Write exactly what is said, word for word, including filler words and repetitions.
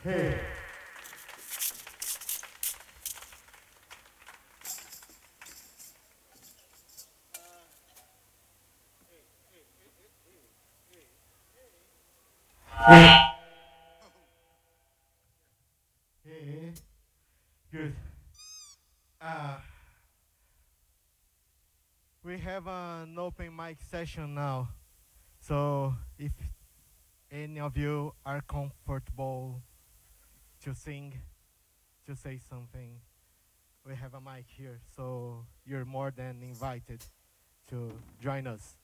Hey. Hey. Good. Uh, we have an open mic session now. So if any of you are comfortable to sing, to say something, we have a mic here. So you're more than invited to join us.